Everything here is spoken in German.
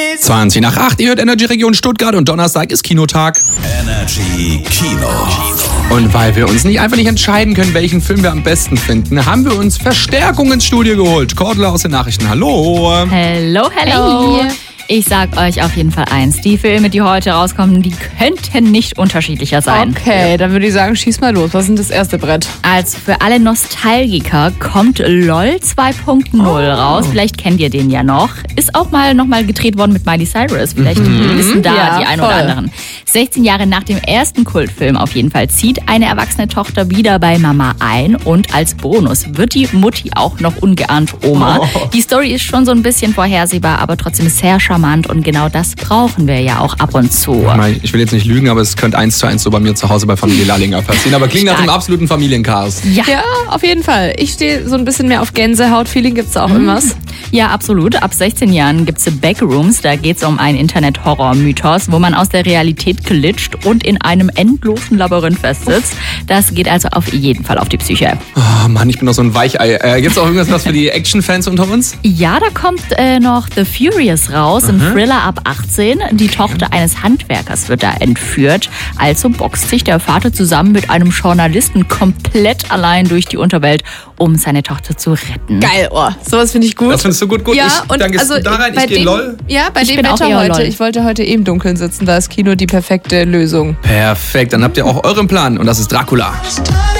20 nach 8, ihr hört Energy Region Stuttgart und Donnerstag ist Kinotag. Energy Kino. Und weil wir uns einfach nicht entscheiden können, welchen Film wir am besten finden, haben wir uns Verstärkung ins Studio geholt. Cordula aus den Nachrichten, hallo. Hello. Ich sag euch auf jeden Fall eins. Die Filme, die heute rauskommen, die könnten nicht unterschiedlicher sein. Okay, dann würde ich sagen, schieß mal los. Was ist denn das erste Brett? Also für alle Nostalgiker kommt LOL 2.0 raus. Vielleicht kennt ihr den ja noch. Ist auch nochmal gedreht worden mit Miley Cyrus. Vielleicht wissen da die ein oder anderen. 16 Jahre nach dem ersten Kultfilm auf jeden Fall zieht eine erwachsene Tochter wieder bei Mama ein und als Bonus wird die Mutti auch noch ungeahnt Oma. Die Story ist schon so ein bisschen vorhersehbar, aber trotzdem sehr charmant und genau das brauchen wir ja auch ab und zu. Ich will jetzt nicht lügen, aber es könnte 1:1 so bei mir zu Hause bei Familie Lallinger passieren, aber klingt nach einem absoluten Familiencast. Ja, auf jeden Fall. Ich stehe so ein bisschen mehr auf Gänsehaut-Feeling. Gibt's da auch irgendwas? Ja, absolut. Ab 16 Jahren gibt's Backrooms. Da geht's um einen Internet-Horror-Mythos, wo man aus der Realität glitscht und in einem endlosen Labyrinth festsitzt. Das geht also auf jeden Fall auf die Psyche. Oh Mann, ich bin doch so ein Weichei. Gibt's auch irgendwas für die Action-Fans unter uns? Ja, da kommt noch The Furious raus, ein Thriller ab 18. Die Tochter eines Handwerkers wird da entführt. Also boxt sich der Vater zusammen mit einem Journalisten komplett allein durch die Unterwelt, um seine Tochter zu retten. Geil, sowas finde ich gut. Das findest du gut? Ja, dann gehst du da rein, ich gehe LOL. Ja, bei Ich dem bin auch Wetter eher heute. LOL. Ich wollte heute im Dunkeln sitzen, da ist Kino die perfekte Lösung. Perfekt, dann habt ihr auch euren Plan und das ist Dracula.